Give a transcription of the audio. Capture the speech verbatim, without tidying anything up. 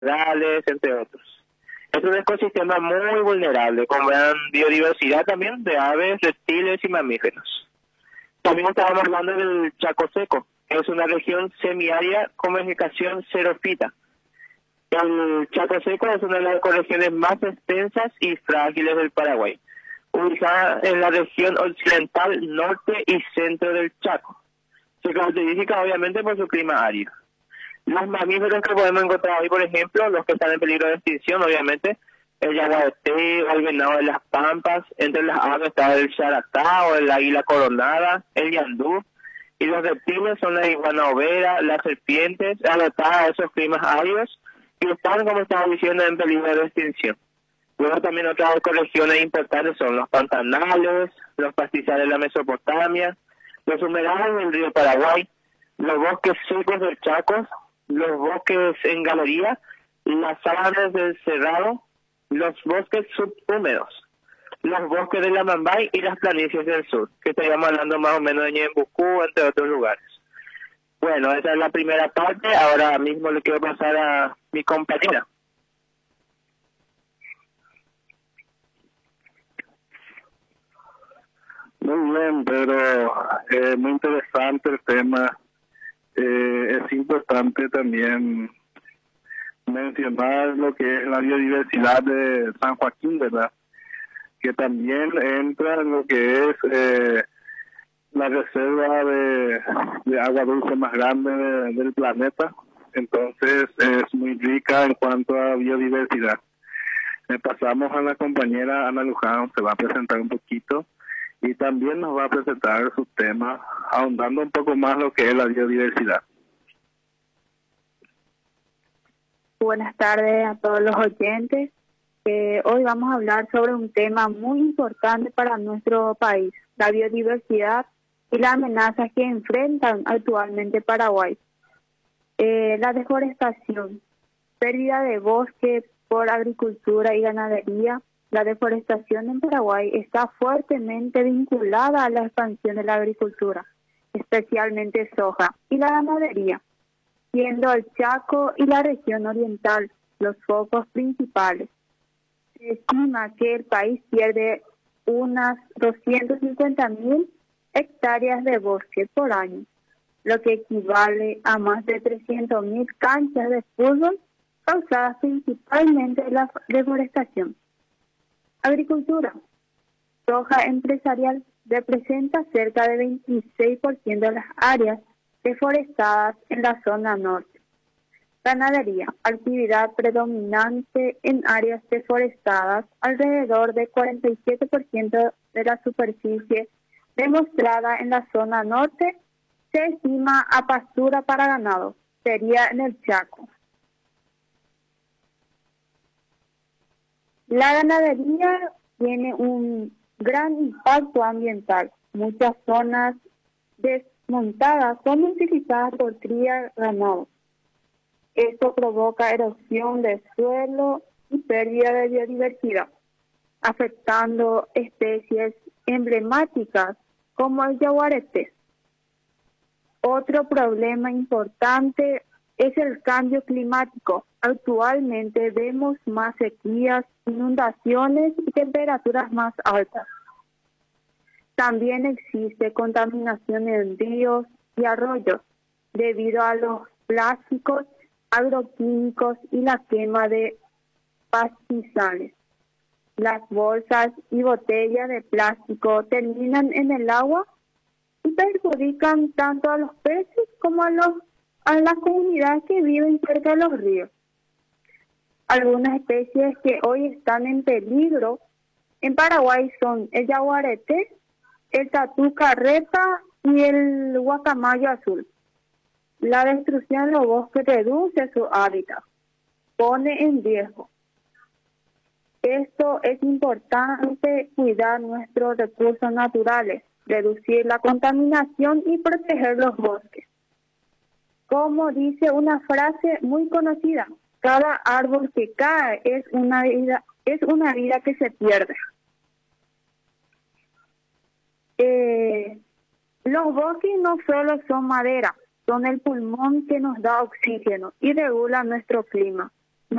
humedales, entre otros. Es un ecosistema muy vulnerable, con gran biodiversidad también de aves, reptiles y mamíferos. También estábamos hablando del Chaco Seco, que es una región semiárida con vegetación xerófita. El Chaco Seco es una de las ecorregiones más extensas y frágiles del Paraguay, ubicada en la región occidental, norte y centro del Chaco. Se caracteriza obviamente por su clima árido. Los mamíferos que podemos encontrar hoy, por ejemplo, los que están en peligro de extinción, obviamente, el yaguareté o el venado de las pampas. Entre las aves está el charatá o el águila coronada, el yandú. Y los reptiles son la iguana overa, las serpientes, adaptadas a esos climas áridos y están, como estaba diciendo, en peligro de extinción. Luego también otras ecorregiones importantes son los pantanales, los pastizales de la Mesopotamia, los humedales del río Paraguay, los bosques secos del Chaco, los bosques en galería, las sabanas del Cerrado, los bosques subhúmedos, los bosques de la Mambay y las planicies del sur, que estaríamos hablando más o menos de Ñembucú, entre otros lugares. Bueno, esa es la primera parte. Ahora mismo le quiero pasar a mi compañera. Muy bien, pero eh, muy interesante el tema. Eh, es importante también mencionar lo que es la biodiversidad de San Joaquín, ¿verdad? Que también entra en lo que es eh, la reserva de, de agua dulce más grande de, del planeta. Entonces es muy rica en cuanto a biodiversidad. Le pasamos a la compañera Ana Luján, se va a presentar un poquito y también nos va a presentar su tema, ahondando un poco más lo que es la biodiversidad. Buenas tardes a todos los oyentes. Eh, hoy vamos a hablar sobre un tema muy importante para nuestro país, la biodiversidad y las amenazas que enfrentan actualmente Paraguay. Eh, la deforestación, pérdida de bosque por agricultura y ganadería. La deforestación en Paraguay está fuertemente vinculada a la expansión de la agricultura, especialmente soja, y la ganadería, siendo el Chaco y la región oriental los focos principales. Se estima que el país pierde unas doscientas cincuenta mil hectáreas de bosque por año, lo que equivale a más de trescientas mil canchas de fútbol causadas principalmente de la deforestación. Agricultura. Soja empresarial representa cerca de veintiséis por ciento de las áreas deforestadas en la zona norte. Ganadería, actividad predominante en áreas deforestadas, alrededor de cuarenta y siete por ciento de la superficie demostrada en la zona norte se estima a pastura para ganado, sería en el Chaco. La ganadería tiene un gran impacto ambiental. Muchas zonas desmontadas son utilizadas por cría ganado. Esto provoca erosión del suelo y pérdida de biodiversidad, afectando especies emblemáticas como el yaguareté. Otro problema importante es el cambio climático. Actualmente vemos más sequías, inundaciones y temperaturas más altas. También existe contaminación en ríos y arroyos debido a los plásticos, agroquímicos y la quema de pastizales. Las bolsas y botellas de plástico terminan en el agua y perjudican tanto a los peces como a, los, a las comunidades que viven cerca de los ríos. Algunas especies que hoy están en peligro en Paraguay son el yaguareté, el tatú carreta y el guacamayo azul. La destrucción de los bosques reduce su hábitat, pone en riesgo. Esto es importante cuidar nuestros recursos naturales, reducir la contaminación y proteger los bosques. Como dice una frase muy conocida, cada árbol que cae es una vida, es una vida que se pierde. Eh, los bosques no solo son madera, son el pulmón que nos da oxígeno y regula nuestro clima.